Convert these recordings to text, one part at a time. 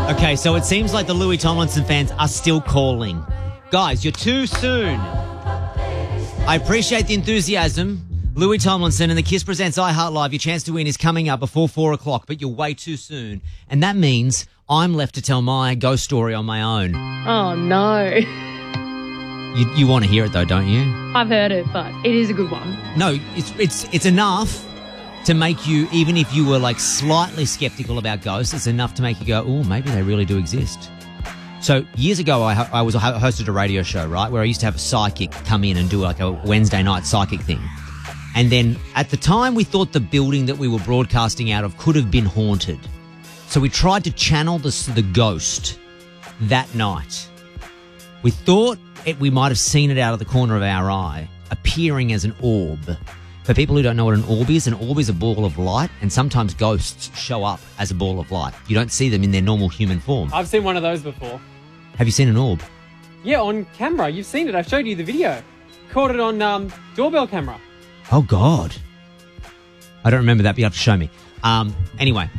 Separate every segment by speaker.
Speaker 1: Okay, so it seems like the Louis Tomlinson fans are still calling. Guys, you're too soon. I appreciate the enthusiasm. Louis Tomlinson and the Kiss Presents iHeart Live. Your chance to win is coming up before 4 o'clock, but you're way too soon. And that means I'm left to tell my ghost story on my own.
Speaker 2: Oh, no.
Speaker 1: You want to hear it, though, don't you?
Speaker 2: I've heard it, but it is a good one.
Speaker 1: No, it's enough to make you, even if you were like slightly skeptical about ghosts, it's enough to make you go, oh, maybe they really do exist. So years ago, I hosted a radio show, right, where I used to have a psychic come in and do like a Wednesday night psychic thing. And then at the time, we thought the building that we were broadcasting out of could have been haunted. So we tried to channel the ghost that night. We thought we might have seen it out of the corner of our eye, appearing as an orb. For people who don't know what an orb is a ball of light, and sometimes ghosts show up as a ball of light. You don't see them in their normal human form.
Speaker 3: I've seen one of those before.
Speaker 1: Have you seen an orb?
Speaker 3: Yeah, on camera. You've seen it. I've showed you the video. Caught it on doorbell camera.
Speaker 1: Oh, God. I don't remember that, but you have to show me. Anyway,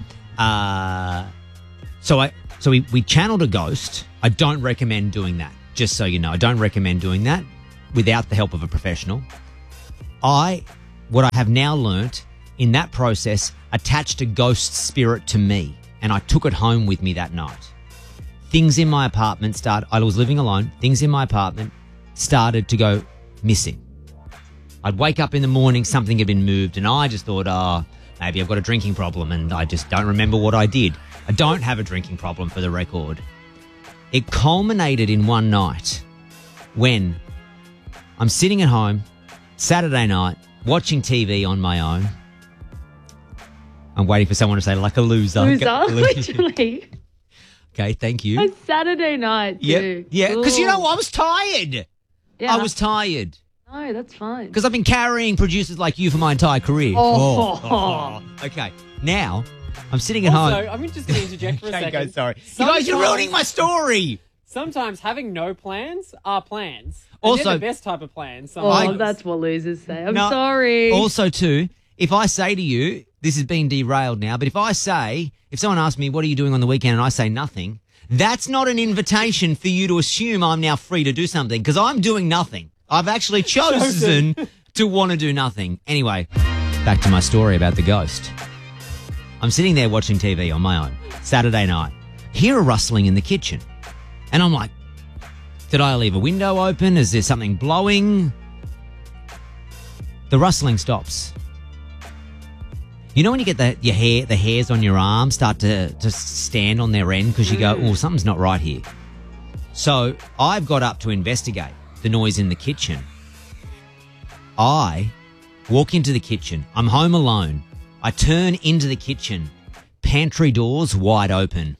Speaker 1: so we channeled a ghost. I don't recommend doing that, just so you know. I don't recommend doing that without the help of a professional. What I have now learnt in that process attached a ghost spirit to me, and I took it home with me that night. Things in my apartment I was living alone. Things in my apartment started to go missing. I'd wake up in the morning, something had been moved, and I just thought, maybe I've got a drinking problem, and I just don't remember what I did. I don't have a drinking problem, for the record. It culminated in one night when I'm sitting at home, Saturday night, watching TV on my own. I'm waiting for someone to say, like a loser.
Speaker 2: Literally.
Speaker 1: Okay, thank you.
Speaker 2: A Saturday night, too.
Speaker 1: Yeah, because, you know, I was tired.
Speaker 2: Yeah.
Speaker 1: I was tired.
Speaker 2: No, that's fine.
Speaker 1: Because I've been carrying producers like you for my entire career.
Speaker 2: Oh.
Speaker 1: Okay, now I'm sitting at home.
Speaker 3: I'm just going to interject for a second.
Speaker 1: Go, sorry. You guys, you're ruining my story.
Speaker 3: Sometimes having no plans are plans.
Speaker 1: Also,
Speaker 3: they're the best type of plans.
Speaker 2: That's what losers say. I'm sorry.
Speaker 1: Also, too, if I say to you, this is being derailed now, but if someone asks me, what are you doing on the weekend, and I say nothing, that's not an invitation for you to assume I'm now free to do something, because I'm doing nothing. I've actually chosen to want to do nothing. Anyway, back to my story about the ghost. I'm sitting there watching TV on my own, Saturday night, hear a rustling in the kitchen, and I'm like, did I leave a window open? Is there something blowing? The rustling stops. You know when you get the hairs on your arm start to stand on their end because you go, oh, something's not right here. So I've got up to investigate the noise in the kitchen. I walk into the kitchen. I'm home alone. I turn into the kitchen. Pantry doors wide open.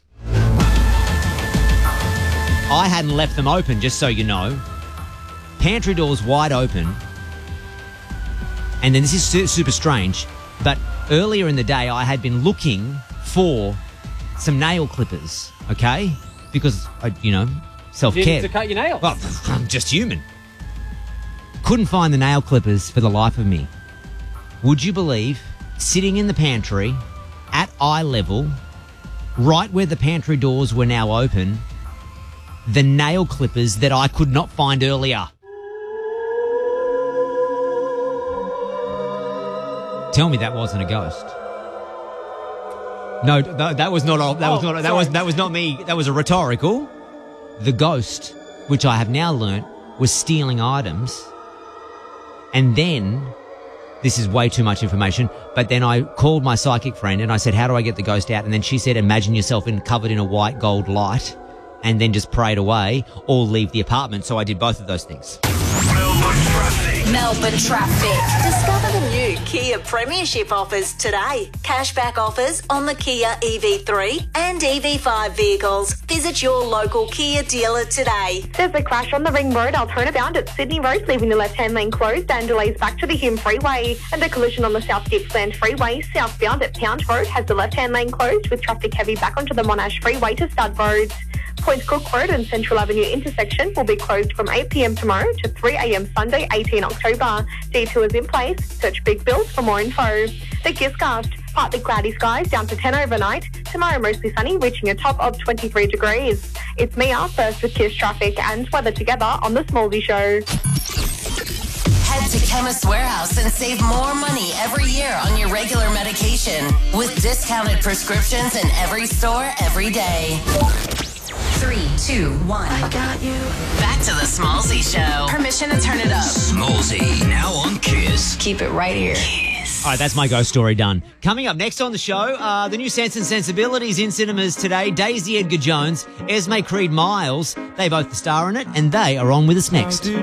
Speaker 1: I hadn't left them open, just so you know. Pantry doors wide open. And then this is super strange, but earlier in the day I had been looking for some nail clippers, okay? Because, self-care.
Speaker 3: You need to cut your nails.
Speaker 1: Well, I'm just human. Couldn't find the nail clippers for the life of me. Would you believe, sitting in the pantry, at eye level, right where the pantry doors were now open, the nail clippers that I could not find earlier. Tell me that wasn't a ghost. No, that was not. That was not me. That was a rhetorical. The ghost, which I have now learnt, was stealing items. And then, this is way too much information, but then I called my psychic friend and I said, how do I get the ghost out? And then she said, imagine yourself covered in a white gold light and then just prayed away or leave the apartment. So I did both of those things.
Speaker 4: Melbourne Traffic. Discover the new Kia Premiership offers today. Cashback offers on the Kia EV3 and EV5 vehicles. Visit your local Kia dealer today.
Speaker 5: There's a crash on the Ring Road. I'll turn about at Sydney Road, leaving the left-hand lane closed and delays back to the Hume Freeway. And a collision on the South Gippsland Freeway, southbound at Pound Road, has the left-hand lane closed with traffic heavy back onto the Monash Freeway to Stud Road. Point Cook Road and Central Avenue intersection will be closed from 8 p.m. tomorrow to 3 a.m. Sunday, 18 October. Detours in place. Search Big Bills for more info. The Kisscast, Partly cloudy skies down to 10 overnight. Tomorrow mostly sunny, reaching a top of 23 degrees. It's Mia, first with Kiss Traffic and weather together on The Smallsy Show.
Speaker 6: Head to Chemist Warehouse and save more money every year on your regular medication with discounted prescriptions in every store every day. 3, 2, 1. I got you. Back to the Smallsy Show. Permission to turn it up.
Speaker 7: Smallsy, now on Kiss.
Speaker 6: Keep it right here.
Speaker 1: All right, that's my ghost story done. Coming up next on the show, the new Sense and Sensibilities in cinemas today. Daisy Edgar Jones, Esme Creed Miles, they both star in it, and they are on with us next.